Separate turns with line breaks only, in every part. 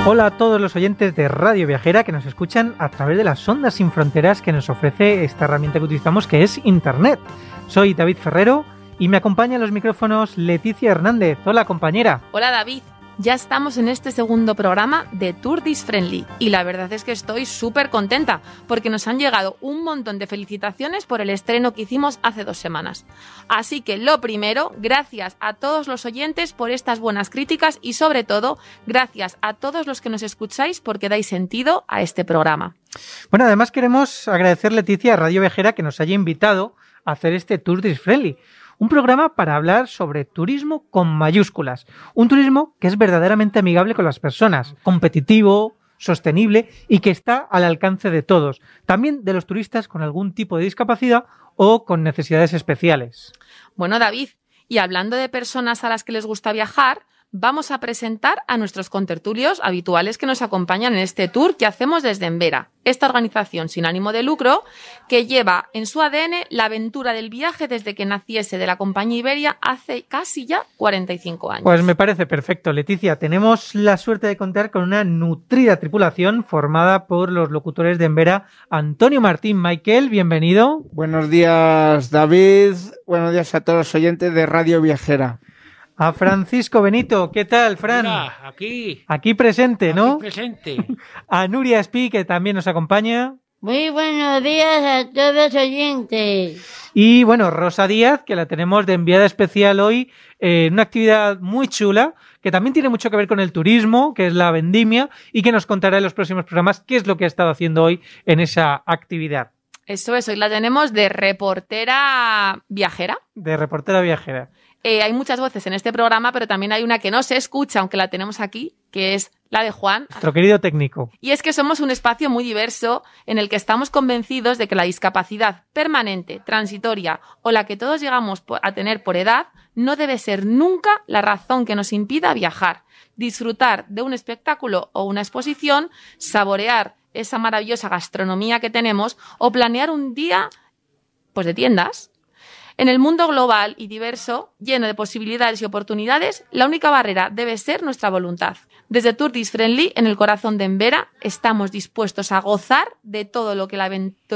Hola a todos los oyentes de Radio Viajera que nos escuchan a través de las ondas sin fronteras que nos ofrece esta herramienta que utilizamos, que es Internet. Soy David Ferrero y me acompaña en los micrófonos Leticia Hernández. Hola, compañera.
Hola, David. Ya estamos en este segundo programa de Tour This Friendly y la verdad es que estoy súper contenta porque nos han llegado un montón de felicitaciones por el estreno que hicimos hace 2 semanas. Así que lo primero, gracias a todos los oyentes por estas buenas críticas y sobre todo, gracias a todos los que nos escucháis porque dais sentido a este programa.
Bueno, además queremos agradecer, Leticia, a Radio Viajera que nos haya invitado a hacer este Tour This Friendly. Un programa para hablar sobre turismo con mayúsculas. Un turismo que es verdaderamente amigable con las personas, competitivo, sostenible y que está al alcance de todos. También de los turistas con algún tipo de discapacidad o con necesidades especiales.
Bueno, David, y hablando de personas a las que les gusta viajar, vamos a presentar a nuestros contertulios habituales que nos acompañan en este tour que hacemos desde Envera, esta organización sin ánimo de lucro que lleva en su ADN la aventura del viaje desde que naciese de la compañía Iberia hace casi ya 45 años.
Pues me parece perfecto, Leticia. Tenemos la suerte de contar con una nutrida tripulación formada por los locutores de Envera, Antonio Martín. Michael, bienvenido.
Buenos días, David. Buenos días a todos los oyentes de Radio Viajera.
A Francisco Benito, ¿qué tal, Fran?
Mira,
aquí presente, ¿no?
Aquí presente.
A Nuria Espí, que también nos acompaña.
Muy buenos días a todos los oyentes.
Y bueno, Rosa Díaz, que la tenemos de enviada especial hoy en una actividad muy chula, que también tiene mucho que ver con el turismo, que es la vendimia, y que nos contará en los próximos programas qué es lo que ha estado haciendo hoy en esa actividad.
Eso es, hoy la tenemos de reportera viajera.
De reportera viajera.
Hay muchas voces en este programa, pero también hay una que no se escucha, aunque la tenemos aquí, que es la de Juan.
Nuestro querido técnico.
Y es que somos un espacio muy diverso en el que estamos convencidos de que la discapacidad permanente, transitoria o la que todos llegamos a tener por edad no debe ser nunca la razón que nos impida viajar, disfrutar de un espectáculo o una exposición, saborear esa maravillosa gastronomía que tenemos o planear un día pues de tiendas. En el mundo global y diverso, lleno de posibilidades y oportunidades, la única barrera debe ser nuestra voluntad. Desde Tour This Friendly, en el corazón de Envera, estamos dispuestos a gozar de todo lo que la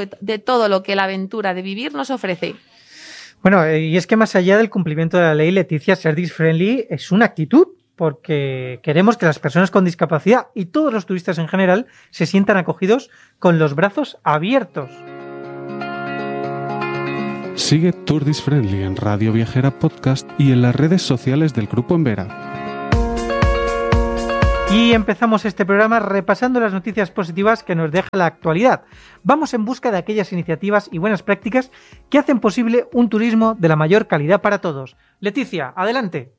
aventura de vivir nos ofrece.
Bueno, y es que más allá del cumplimiento de la ley, Leticia, ser This Friendly es una actitud, porque queremos que las personas con discapacidad y todos los turistas en general se sientan acogidos con los brazos abiertos.
Sigue Tour This Friendly en Radio Viajera Podcast y en las redes sociales del Grupo Envera.
Y empezamos este programa repasando las noticias positivas que nos deja la actualidad. Vamos en busca de aquellas iniciativas y buenas prácticas que hacen posible un turismo de la mayor calidad para todos. Leticia, adelante.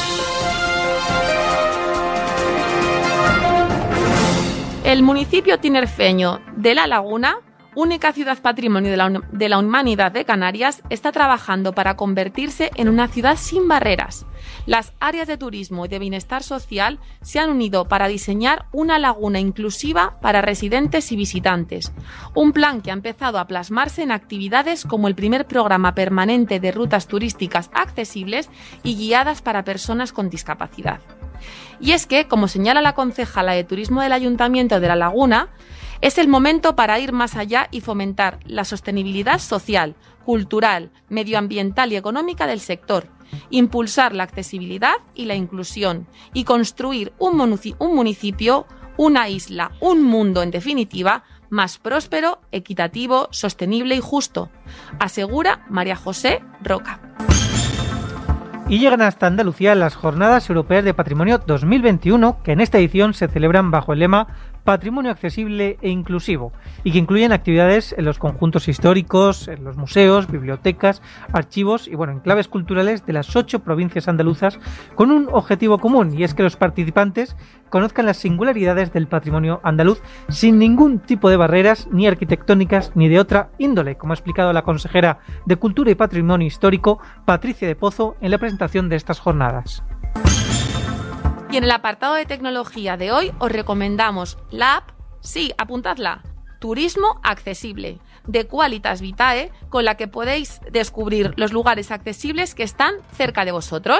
El municipio tinerfeño de La Laguna, única ciudad patrimonio de la humanidad de Canarias, está trabajando para convertirse en una ciudad sin barreras. Las áreas de turismo y de bienestar social se han unido para diseñar una laguna inclusiva para residentes y visitantes. Un plan que ha empezado a plasmarse en actividades como el primer programa permanente de rutas turísticas accesibles y guiadas para personas con discapacidad. Y es que, como señala la concejala de Turismo del Ayuntamiento de La Laguna, es el momento para ir más allá y fomentar la sostenibilidad social, cultural, medioambiental y económica del sector, impulsar la accesibilidad y la inclusión y construir un municipio, una isla, un mundo en definitiva, más próspero, equitativo, sostenible y justo, asegura María José Roca.
Y llegan hasta Andalucía las Jornadas Europeas de Patrimonio 2021, que en esta edición se celebran bajo el lema Patrimonio accesible e inclusivo, y que incluyen actividades en los conjuntos históricos, en los museos, bibliotecas, archivos y enclaves culturales de las 8 provincias andaluzas, con un objetivo común, y es que los participantes conozcan las singularidades del patrimonio andaluz sin ningún tipo de barreras ni arquitectónicas ni de otra índole, como ha explicado la consejera de Cultura y Patrimonio Histórico, Patricia de Pozo, en la presentación de estas jornadas.
Y en el apartado de tecnología de hoy os recomendamos la app, sí, apuntadla, Turismo Accesible, de Qualitas Vitae, con la que podéis descubrir los lugares accesibles que están cerca de vosotros.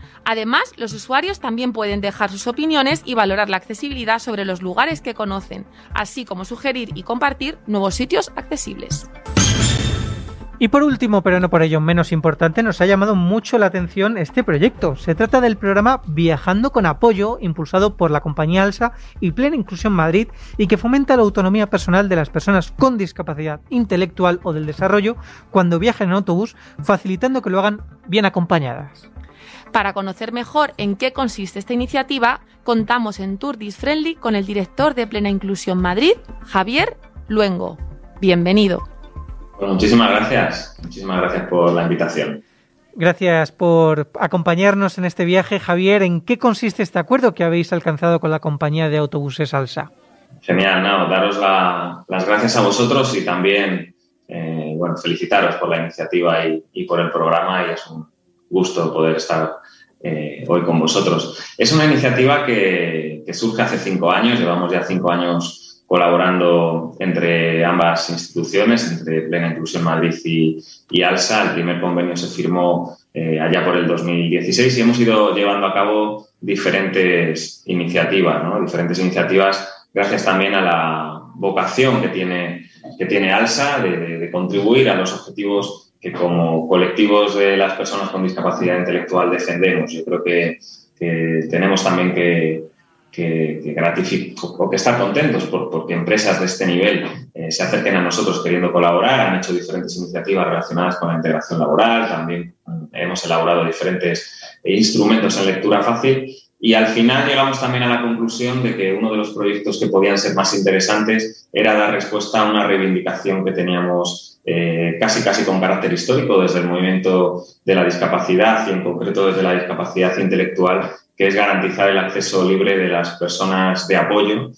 Además, los usuarios también pueden dejar sus opiniones y valorar la accesibilidad sobre los lugares que conocen, así como sugerir y compartir nuevos sitios accesibles.
Y por último, pero no por ello menos importante, nos ha llamado mucho la atención este proyecto. Se trata del programa Viajando con Apoyo, impulsado por la compañía ALSA y Plena Inclusión Madrid, y que fomenta la autonomía personal de las personas con discapacidad intelectual o del desarrollo cuando viajen en autobús, facilitando que lo hagan bien acompañadas.
Para conocer mejor en qué consiste esta iniciativa, contamos en Tour This Friendly con el director de Plena Inclusión Madrid, Javier Luengo. Bienvenido.
Bueno, muchísimas gracias por la invitación.
Gracias por acompañarnos en este viaje, Javier. ¿En qué consiste este acuerdo que habéis alcanzado con la compañía de autobuses ALSA?
Genial, daros las gracias a vosotros y también felicitaros por la iniciativa y por el programa, y es un gusto poder estar hoy con vosotros. Es una iniciativa que surge hace 5 años, llevamos ya 5 años colaborando entre ambas instituciones, entre Plena Inclusión Madrid y ALSA. El primer convenio se firmó allá por el 2016 y hemos ido llevando a cabo diferentes iniciativas, gracias también a la vocación que tiene ALSA de contribuir a los objetivos que como colectivos de las personas con discapacidad intelectual defendemos. Yo creo que tenemos también que estar contentos porque empresas de este nivel se acerquen a nosotros queriendo colaborar. Han hecho diferentes iniciativas relacionadas con la integración laboral, también hemos elaborado diferentes instrumentos en lectura fácil, y al final llegamos también a la conclusión de que uno de los proyectos que podían ser más interesantes era dar respuesta a una reivindicación que teníamos casi con carácter histórico desde el movimiento de la discapacidad, y en concreto desde la discapacidad intelectual, que es garantizar el acceso libre de las personas de apoyo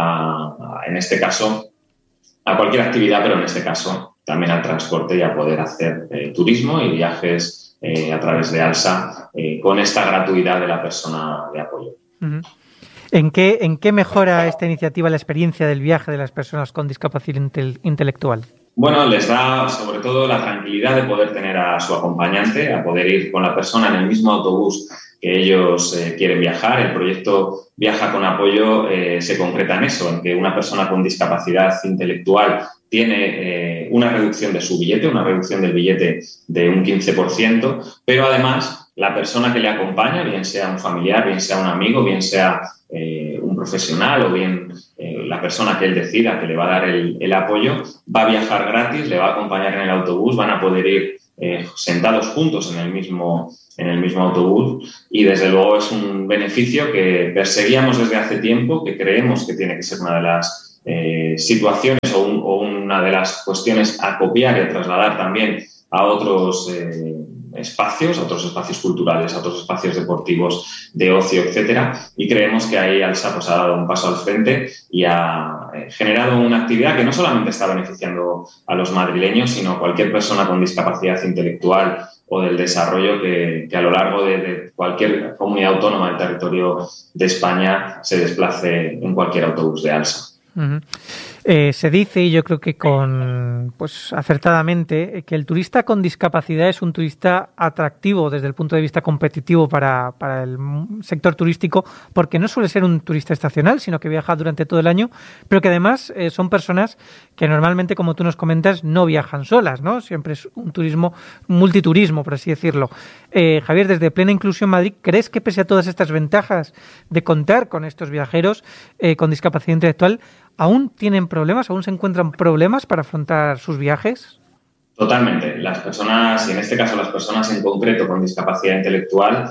en este caso, a cualquier actividad, pero en este caso también al transporte y a poder hacer turismo y viajes a través de ALSA con esta gratuidad de la persona de apoyo.
Uh-huh. ¿En qué mejora esta iniciativa la experiencia del viaje de las personas con discapacidad intelectual?
Bueno, les da sobre todo la tranquilidad de poder tener a su acompañante, a poder ir con la persona en el mismo autobús que ellos quieren viajar. El proyecto Viaja con Apoyo se concreta en eso, en que una persona con discapacidad intelectual tiene una reducción de su billete, una reducción del billete de un 15%, pero además la persona que le acompaña, bien sea un familiar, bien sea un amigo, bien sea un profesional o bien la persona que él decida que le va a dar el apoyo, va a viajar gratis, le va a acompañar en el autobús, van a poder ir sentados juntos en el mismo autobús, y desde luego es un beneficio que perseguíamos desde hace tiempo, que creemos que tiene que ser una de las situaciones o una de las cuestiones a copiar y a trasladar también a otros espacios culturales, a otros espacios deportivos, de ocio, etcétera, y creemos que ahí ALSA ha dado un paso al frente y ha generado una actividad que no solamente está beneficiando a los madrileños, sino a cualquier persona con discapacidad intelectual o del desarrollo que a lo largo de cualquier comunidad autónoma del territorio de España se desplace en cualquier autobús de ALSA.
Uh-huh. Se dice, y yo creo que acertadamente, que el turista con discapacidad es un turista atractivo desde el punto de vista competitivo para el sector turístico, porque no suele ser un turista estacional, sino que viaja durante todo el año, pero que además son personas que normalmente, como tú nos comentas, no viajan solas, ¿no? Siempre es un multiturismo, por así decirlo. Javier, desde Plena Inclusión Madrid, ¿crees que pese a todas estas ventajas de contar con estos viajeros con discapacidad intelectual, aún tienen problemas, aún se encuentran problemas para afrontar sus viajes?
Totalmente. Las personas, y en este caso las personas en concreto con discapacidad intelectual,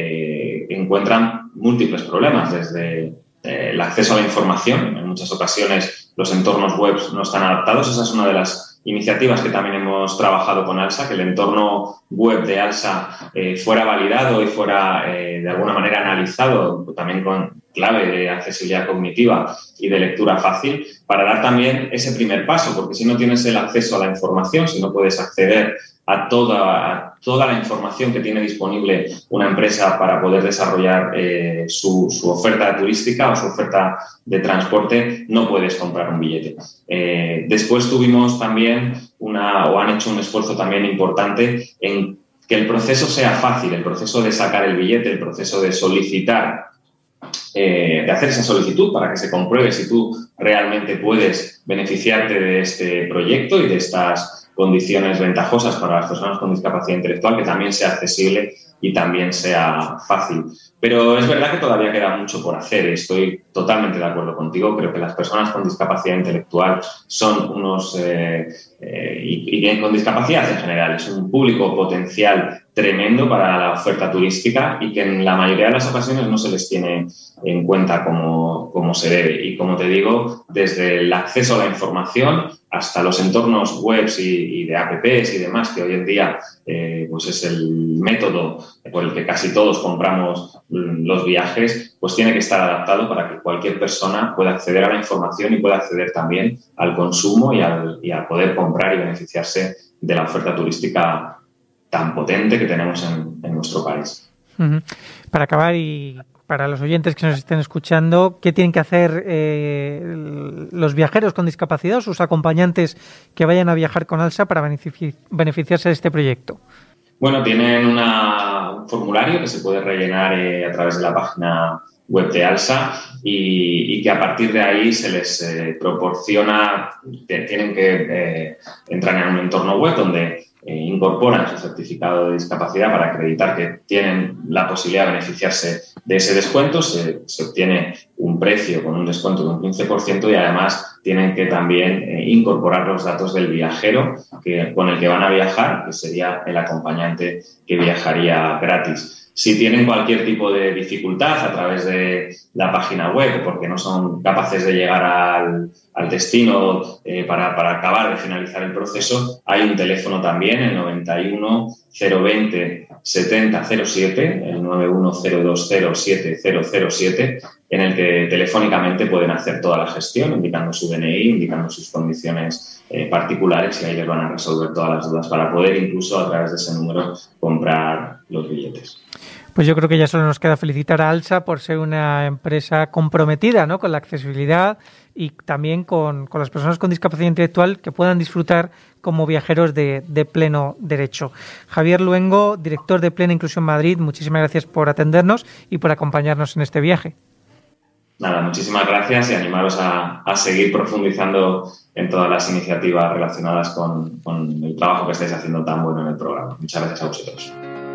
encuentran múltiples problemas, desde el acceso a la información. En muchas ocasiones los entornos web no están adaptados. Esa es una de las iniciativas que también hemos trabajado con ALSA, que el entorno web de ALSA fuera validado y fuera de alguna manera analizado, también con clave de accesibilidad cognitiva y de lectura fácil, para dar también ese primer paso, porque si no tienes el acceso a la información, si no puedes acceder a toda la información que tiene disponible una empresa para poder desarrollar su oferta turística o su oferta de transporte, no puedes comprar un billete. Después tuvimos también han hecho un esfuerzo también importante en que el proceso sea fácil, el proceso de sacar el billete, el proceso de solicitar, de hacer esa solicitud para que se compruebe si tú realmente puedes beneficiarte de este proyecto y de estas condiciones ventajosas para las personas con discapacidad intelectual, que también sea accesible y también sea fácil. Pero es verdad que todavía queda mucho por hacer. Estoy totalmente de acuerdo contigo. Creo que las personas con discapacidad intelectual son unos, y con discapacidad en general, es un público potencial tremendo para la oferta turística y que en la mayoría de las ocasiones no se les tiene en cuenta como se debe. Y como te digo, desde el acceso a la información hasta los entornos webs y de apps y demás, que hoy en día pues es el método por el que casi todos compramos los viajes, pues tiene que estar adaptado para que cualquier persona pueda acceder a la información y pueda acceder también al consumo y al poder comprar y beneficiarse de la oferta turística tan potente que tenemos en nuestro país.
Uh-huh. Para acabar, y para los oyentes que nos estén escuchando, ¿qué tienen que hacer los viajeros con discapacidad o sus acompañantes que vayan a viajar con ALSA para beneficiarse de este proyecto?
Bueno, tienen un formulario que se puede rellenar a través de la página web de ALSA y que a partir de ahí se les proporciona, tienen que entrar en un entorno web donde incorporan su certificado de discapacidad para acreditar que tienen la posibilidad de beneficiarse de ese descuento. Se obtiene un precio con un descuento de un 15% y además tienen que también incorporar los datos del viajero con el que van a viajar, que sería el acompañante que viajaría gratis. Si tienen cualquier tipo de dificultad a través de la página web porque no son capaces de llegar al destino para acabar de finalizar el proceso, hay un teléfono también, el 91 020 7007, el 91020 7007, en el que telefónicamente pueden hacer toda la gestión, indicando su DNI, indicando sus condiciones particulares, y ahí les van a resolver todas las dudas para poder incluso a través de ese número comprar los billetes.
Pues yo creo que ya solo nos queda felicitar a ALSA por ser una empresa comprometida, ¿no?, con la accesibilidad y también con las personas con discapacidad intelectual que puedan disfrutar como viajeros de pleno derecho. Javier Luengo, director de Plena Inclusión Madrid, muchísimas gracias por atendernos y por acompañarnos en este viaje.
Nada, muchísimas gracias y animaros a seguir profundizando en todas las iniciativas relacionadas con el trabajo que estáis haciendo tan bueno en el programa. Muchas gracias a vosotros.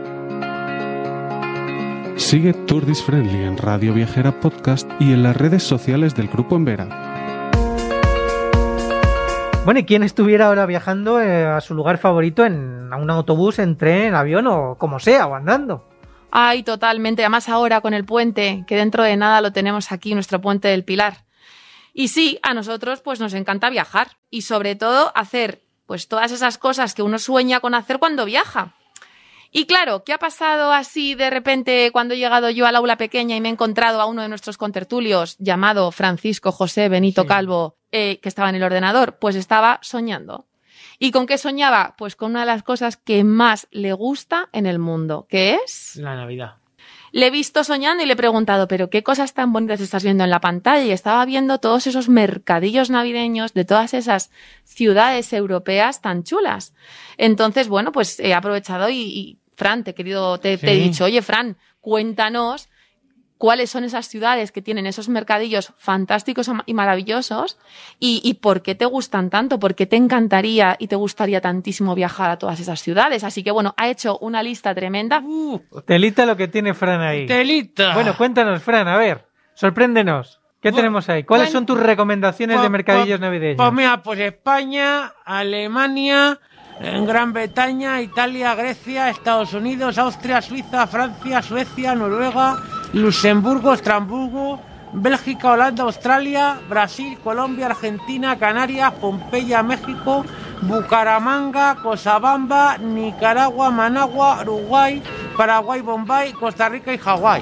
Sigue Tourdis Friendly en Radio Viajera Podcast y en las redes sociales del Grupo Envera.
Bueno, ¿y quién estuviera ahora viajando a su lugar favorito a un autobús, en tren, en avión o como sea, o andando?
Ay, totalmente. Además ahora con el puente, que dentro de nada lo tenemos aquí, nuestro puente del Pilar. Y sí, a nosotros pues nos encanta viajar y sobre todo hacer pues todas esas cosas que uno sueña con hacer cuando viaja. Y claro, ¿qué ha pasado así de repente cuando he llegado yo al aula pequeña y me he encontrado a uno de nuestros contertulios llamado Francisco José Benito Calvo, que estaba en el ordenador? Pues estaba soñando. ¿Y con qué soñaba? Pues con una de las cosas que más le gusta en el mundo, que es
la Navidad.
Le he visto soñando y le he preguntado, ¿pero qué cosas tan bonitas estás viendo en la pantalla? Y estaba viendo todos esos mercadillos navideños de todas esas ciudades europeas tan chulas. Entonces, bueno, pues he aprovechado y Fran, te he dicho, oye, Fran, cuéntanos cuáles son esas ciudades que tienen esos mercadillos fantásticos y maravillosos y por qué te gustan tanto, por qué te encantaría y te gustaría tantísimo viajar a todas esas ciudades. Así que, bueno, ha hecho una lista tremenda.
Telita lo que tiene Fran ahí.
Telita.
Bueno, cuéntanos, Fran, a ver, sorpréndenos. ¿Qué tenemos ahí? ¿Cuáles son tus recomendaciones de mercadillos navideños?
Pues mira, pues España, Alemania, Gran Bretaña, Italia, Grecia, Estados Unidos, Austria, Suiza, Francia, Suecia, Noruega, Luxemburgo, Estrasburgo, Bélgica, Holanda, Australia, Brasil, Colombia, Argentina, Canarias, Pompeya, México, Bucaramanga, Cochabamba, Nicaragua, Managua, Uruguay, Paraguay, Bombay, Costa Rica y Hawái.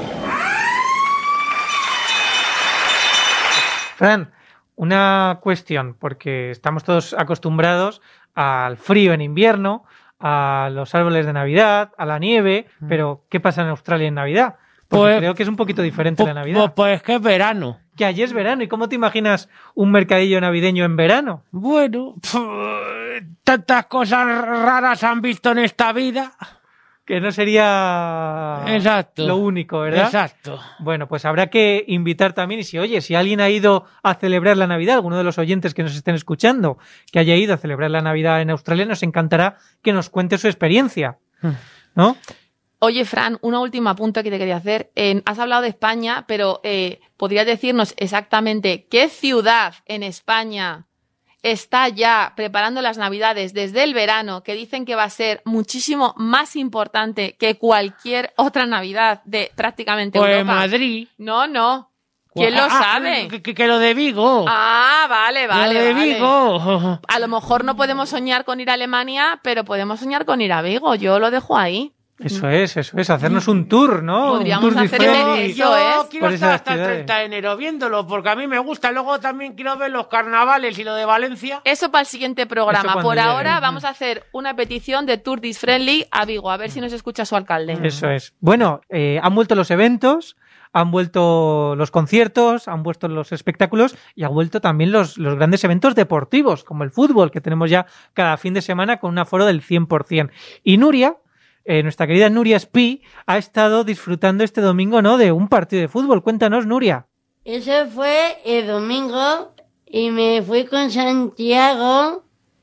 Fran, una cuestión, porque estamos todos acostumbrados al frío en invierno, a los árboles de Navidad, a la nieve, pero ¿qué pasa en Australia en Navidad? Porque
pues,
creo que es un poquito diferente la Navidad.
Pues que es verano.
Que allí es verano. ¿Y cómo te imaginas un mercadillo navideño en verano?
Bueno, tantas cosas raras han visto en esta vida.
Que no sería lo único, ¿verdad?
Exacto.
Bueno, pues habrá que invitar también, y si alguien ha ido a celebrar la Navidad, alguno de los oyentes que nos estén escuchando, que haya ido a celebrar la Navidad en Australia, nos encantará que nos cuente su experiencia, ¿no?
Oye, Fran, una última punto que te quería hacer. Has hablado de España, pero ¿podrías decirnos exactamente qué ciudad en España está ya preparando las Navidades desde el verano, que dicen que va a ser muchísimo más importante que cualquier otra Navidad de prácticamente
Pues
Europa?
Madrid.
No. ¿Quién lo sabe?
Que lo de Vigo.
Vale.
Lo de Vigo.
A lo mejor no podemos soñar con ir a Alemania, pero podemos soñar con ir a Vigo. Yo lo dejo ahí.
Eso es, hacernos un tour, ¿no?
Podríamos
un tour
hacer
diferente.
Yo quiero
por
estar
esas
hasta el
ciudades.
30 de enero viéndolo, porque a mí me gusta. Luego también quiero ver los carnavales y lo de Valencia.
Eso para el siguiente
Eso
programa.
cuando
Por
llegue.
ahora vamos a hacer una petición de Tour This Friendly a Vigo, a ver si nos escucha su alcalde.
Eso es. Bueno, han vuelto los eventos, han vuelto los conciertos, han vuelto los espectáculos y han vuelto también los grandes eventos deportivos, como el fútbol, que tenemos ya cada fin de semana con un aforo del 100%. Y Nuria, nuestra querida Nuria Espí, ha estado disfrutando este domingo, ¿no?, de un partido de fútbol. Cuéntanos, Nuria.
Eso fue el domingo y me fui con Santiago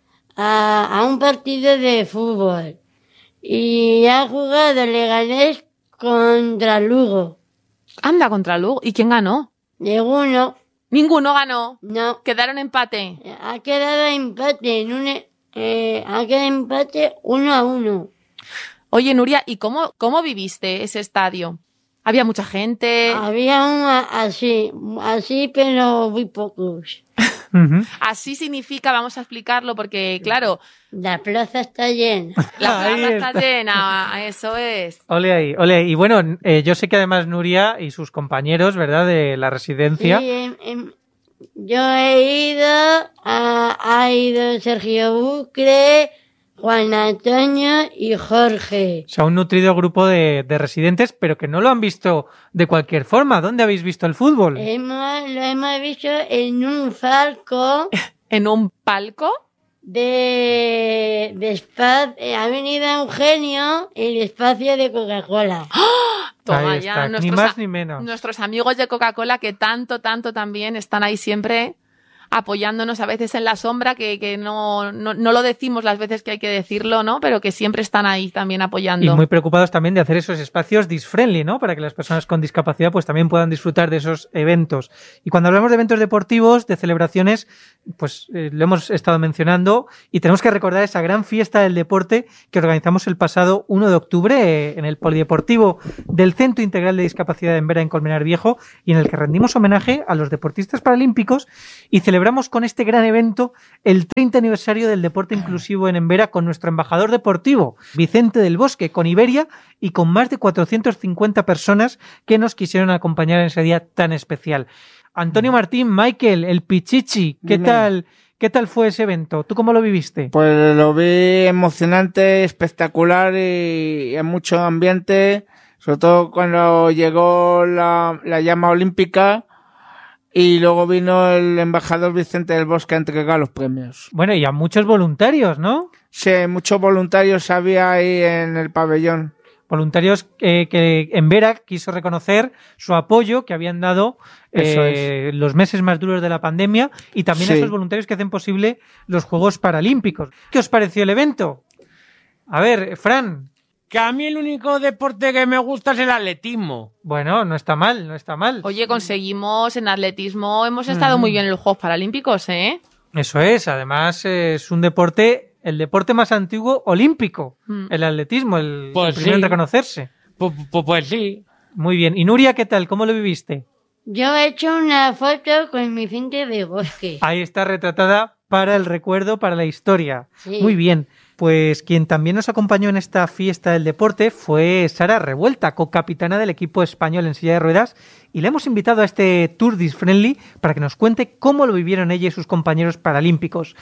a un partido de fútbol. Y ha jugado el Leganés contra Lugo.
Anda contra Lugo. ¿Y quién ganó?
De uno,
Ninguno ganó.
no.
Quedaron empate.
Ha quedado empate ha quedado empate 1-1.
Oye, Nuria, ¿y cómo viviste ese estadio? ¿Había mucha gente?
Había así, pero muy pocos.
Así significa, vamos a explicarlo, porque claro,
La plaza está llena.
la
Ahí
plaza está
está.
llena, eso es.
Ole ahí, ole ahí. Y bueno, yo sé que además Nuria y sus compañeros, ¿verdad?, de la residencia,
Sí, yo he ido, ha ido Sergio Bucre, Juan Antonio y Jorge.
o sea, un nutrido grupo de residentes, pero que no lo han visto de cualquier forma. ¿Dónde habéis visto el fútbol?
Lo hemos visto en un falco
¿En un palco?
de espacio. Ha venido Eugenio, el espacio de Coca-Cola.
Toma
Ahí
ya,
está, ni más ni menos.
nuestros amigos de Coca-Cola que tanto también están ahí siempre apoyándonos, a veces en la sombra, que no lo decimos las veces que hay que decirlo, ¿no? Pero que siempre están ahí también apoyando.
Y muy preocupados también de hacer esos espacios disfriendly, ¿no? Para que las personas con discapacidad pues también puedan disfrutar de esos eventos. Y cuando hablamos de eventos deportivos, de celebraciones, pues lo hemos estado mencionando y tenemos que recordar esa gran fiesta del deporte que organizamos el pasado 1 de octubre en el Polideportivo del Centro Integral de Discapacidad de Embera en Colmenar Viejo, y en el que rendimos homenaje a los deportistas paralímpicos y celebramos con este gran evento el 30 aniversario del deporte inclusivo en Embera con nuestro embajador deportivo, Vicente del Bosque, con Iberia y con más de 450 personas que nos quisieron acompañar en ese día tan especial. Antonio Martín, Michael, el Pichichi, ¿qué tal fue ese evento? ¿Tú cómo lo viviste?
Pues lo vi emocionante, espectacular y en mucho ambiente, sobre todo cuando llegó la llama olímpica y luego vino el embajador Vicente del Bosque a entregar los premios.
Bueno, y a muchos voluntarios, ¿no?
Sí, muchos voluntarios había ahí en el pabellón.
Voluntarios que Embera quiso reconocer su apoyo que habían dado los meses más duros de la pandemia, y también a esos voluntarios que hacen posible los Juegos Paralímpicos. ¿Qué os pareció el evento? A ver, Fran.
Que a mí el único deporte que me gusta es el atletismo.
Bueno, no está mal, no está mal.
Oye, conseguimos en atletismo, hemos estado muy bien en los Juegos Paralímpicos, ¿eh?
Eso es, además es un deporte, el deporte más antiguo olímpico, el atletismo, el primero en reconocerse.
Pues sí.
Muy bien. Y Nuria, ¿qué tal? ¿Cómo lo viviste?
Yo he hecho una foto con Vicente del Bosque.
Ahí está retratada para el recuerdo, para la historia.
Sí.
Muy bien. Pues quien también nos acompañó en esta fiesta del deporte fue Sara Revuelta, co-capitana del equipo español en silla de ruedas, y le hemos invitado a este Tour This Friendly para que nos cuente cómo lo vivieron ella y sus compañeros paralímpicos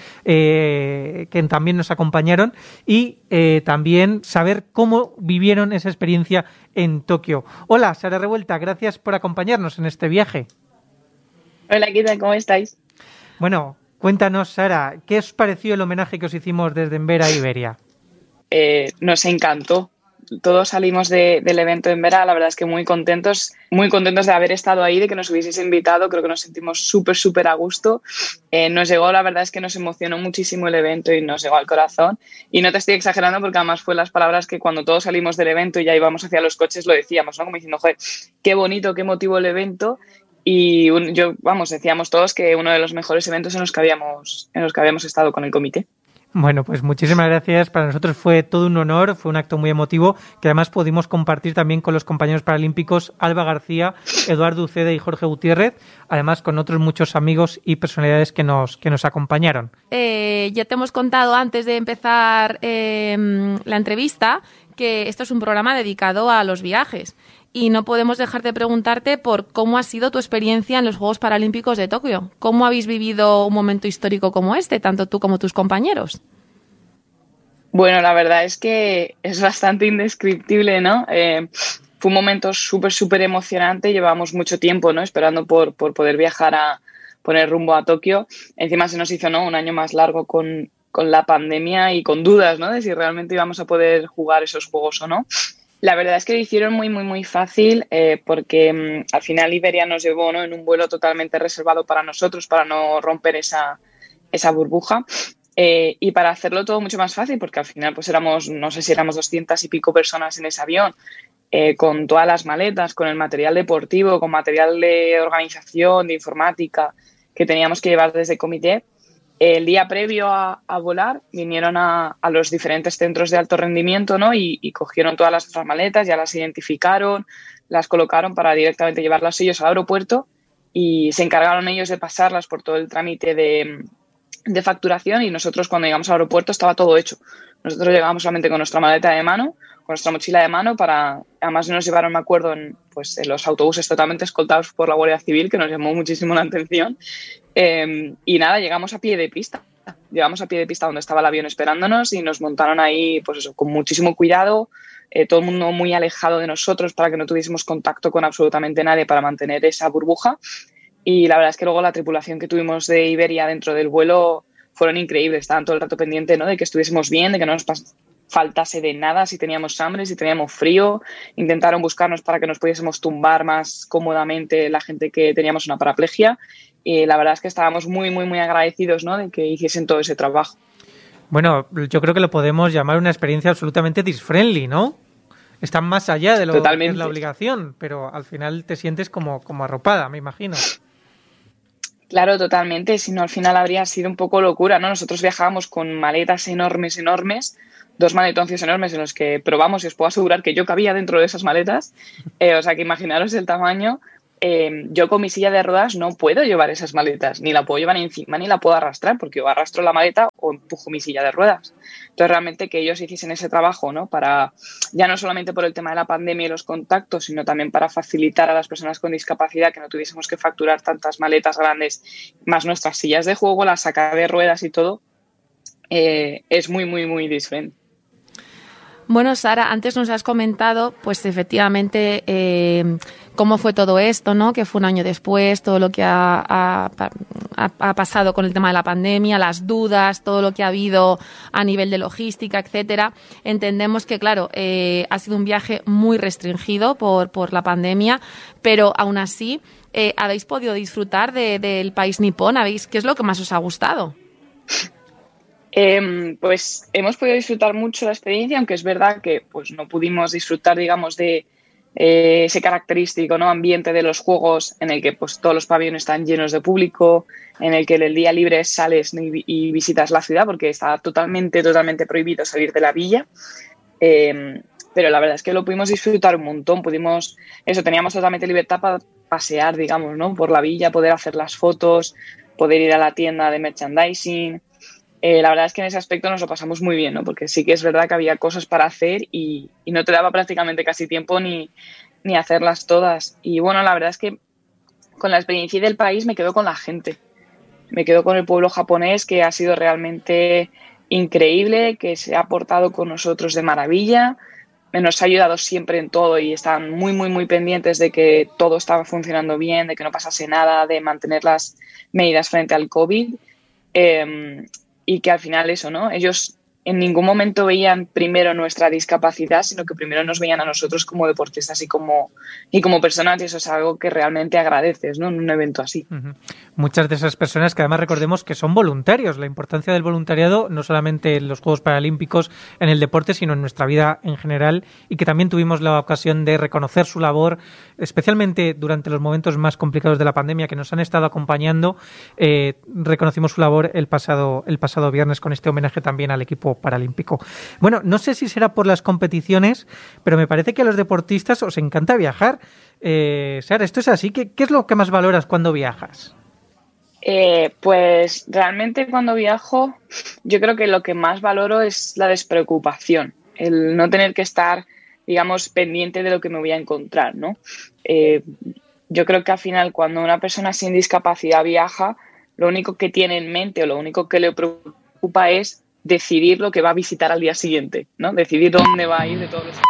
que también nos acompañaron, y también saber cómo vivieron esa experiencia en Tokio. Hola, Sara Revuelta, gracias por acompañarnos en este viaje.
Hola, ¿qué tal? ¿Cómo estáis?
Bueno, cuéntanos, Sara, ¿qué os pareció el homenaje que os hicimos desde Embera a Iberia?
Nos encantó. todos salimos del evento en Vera, la verdad es que muy contentos de haber estado ahí, de que nos hubieseis invitado. Creo que nos sentimos súper a gusto. Nos llegó, la verdad es que nos emocionó muchísimo el evento y nos llegó al corazón. Y no te estoy exagerando, porque además fue las palabras que cuando todos salimos del evento y ya íbamos hacia los coches lo decíamos, ¿no? Como diciendo, joder, qué bonito, qué emotivo el evento. Y decíamos todos que uno de los mejores eventos en los que habíamos estado con el comité.
Bueno, pues muchísimas gracias. Para nosotros fue todo un honor, fue un acto muy emotivo que además pudimos compartir también con los compañeros paralímpicos Alba García, Eduardo Uceda y Jorge Gutiérrez, además con otros muchos amigos y personalidades que nos acompañaron.
Ya te hemos contado antes de empezar la entrevista que esto es un programa dedicado a los viajes y no podemos dejar de preguntarte por cómo ha sido tu experiencia en los Juegos Paralímpicos de Tokio. ¿Cómo habéis vivido un momento histórico como este, tanto tú como tus compañeros?
Bueno, la verdad es que es bastante indescriptible, ¿no? Fue un momento súper emocionante. Llevábamos mucho tiempo, ¿no?, esperando por poder viajar a poner rumbo a Tokio. Encima se nos hizo, ¿no?, un año más largo con la pandemia y con dudas, ¿no?, de si realmente íbamos a poder jugar esos juegos o no. La verdad es que lo hicieron muy fácil porque al final Iberia nos llevó, ¿no?, en un vuelo totalmente reservado para nosotros, para no romper esa burbuja. Y para hacerlo todo mucho más fácil, porque al final pues éramos 200 y pico personas en ese avión, con todas las maletas, con el material deportivo, con material de organización, de informática que teníamos que llevar desde el comité. El día previo a volar vinieron a los diferentes centros de alto rendimiento, ¿no?, y cogieron todas las otras maletas, ya las identificaron, las colocaron para directamente llevarlas ellos al aeropuerto y se encargaron ellos de pasarlas por todo el trámite de facturación, y nosotros cuando llegamos al aeropuerto estaba todo hecho. Nosotros llegamos solamente con nuestra maleta de mano, con nuestra mochila de mano, además nos llevaron, me acuerdo, en los autobuses totalmente escoltados por la Guardia Civil, que nos llamó muchísimo la atención. Y nada, llegamos a pie de pista donde estaba el avión esperándonos y nos montaron ahí, pues eso, con muchísimo cuidado, todo el mundo muy alejado de nosotros para que no tuviésemos contacto con absolutamente nadie para mantener esa burbuja. Y la verdad es que luego la tripulación que tuvimos de Iberia dentro del vuelo fueron increíbles, estaban todo el rato pendientes, ¿no?, de que estuviésemos bien, de que no nos faltase de nada, si teníamos hambre, si teníamos frío. Intentaron buscarnos para que nos pudiésemos tumbar más cómodamente la gente que teníamos una paraplegia, y la verdad es que estábamos muy agradecidos, ¿no?, de que hiciesen todo ese trabajo.
Bueno, yo creo que lo podemos llamar una experiencia absolutamente disfriendly, ¿no? Están más allá de lo que es la obligación, pero al final te sientes como arropada, me imagino.
Claro, totalmente, si no al final habría sido un poco locura, ¿no? Nosotros viajábamos con maletas enormes, 2 maletoncios enormes en los que probamos, y os puedo asegurar que yo cabía dentro de esas maletas, o sea que imaginaros el tamaño. Yo con mi silla de ruedas no puedo llevar esas maletas, ni la puedo llevar encima ni la puedo arrastrar, porque o arrastro la maleta o empujo mi silla de ruedas. Entonces realmente que ellos hiciesen ese trabajo, ¿no?, para ya no solamente por el tema de la pandemia y los contactos, sino también para facilitar a las personas con discapacidad que no tuviésemos que facturar tantas maletas grandes, más nuestras sillas de juego, la saca de ruedas y todo, es muy diferente.
Bueno, Sara, antes nos has comentado, pues efectivamente, cómo fue todo esto, ¿no? Que fue un año después, todo lo que ha pasado con el tema de la pandemia, las dudas, todo lo que ha habido a nivel de logística, etcétera. Entendemos que, claro, ha sido un viaje muy restringido por la pandemia, pero aún así, ¿habéis podido disfrutar del país nipón? ¿Qué es lo que más os ha gustado?
Pues hemos podido disfrutar mucho la experiencia, aunque es verdad que pues no pudimos disfrutar, digamos, de ese característico, ¿no?, ambiente de los juegos en el que pues todos los pabellones están llenos de público, en el que el día libre sales y visitas la ciudad, porque está totalmente prohibido salir de la villa. Pero la verdad es que lo pudimos disfrutar un montón. Teníamos totalmente libertad para pasear, digamos, ¿no?, por la villa, poder hacer las fotos, poder ir a la tienda de merchandising. La verdad es que en ese aspecto nos lo pasamos muy bien, ¿no?, porque sí que es verdad que había cosas para hacer y no te daba prácticamente casi tiempo ni hacerlas todas. Y bueno, la verdad es que con la experiencia del país me quedo con la gente. Me quedo con el pueblo japonés, que ha sido realmente increíble, que se ha portado con nosotros de maravilla, nos ha ayudado siempre en todo y están muy pendientes de que todo estaba funcionando bien, de que no pasase nada, de mantener las medidas frente al COVID. Y que al final eso, ¿no? Ellos en ningún momento veían primero nuestra discapacidad, sino que primero nos veían a nosotros como deportistas y como personas, y eso es algo que realmente agradeces, ¿no? En un evento así.
Uh-huh. Muchas de esas personas que además recordemos que son voluntarios, la importancia del voluntariado no solamente en los Juegos Paralímpicos, en el deporte, sino en nuestra vida en general, y que también tuvimos la ocasión de reconocer su labor, especialmente durante los momentos más complicados de la pandemia que nos han estado acompañando. Reconocimos su labor el pasado viernes con este homenaje también al equipo paralímpico. Bueno, no sé si será por las competiciones, pero me parece que a los deportistas os encanta viajar. Sara, ¿esto es así? ¿Qué es lo que más valoras cuando viajas?
Pues realmente cuando viajo, yo creo que lo que más valoro es la despreocupación, el no tener que estar, digamos, pendiente de lo que me voy a encontrar, ¿no? Yo creo que al final, cuando una persona sin discapacidad viaja, lo único que tiene en mente o lo único que le preocupa es decidir lo que va a visitar al día siguiente, ¿no? Decidir dónde va a ir de todos los...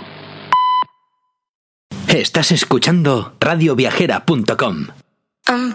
Estás escuchando radioviajera.com.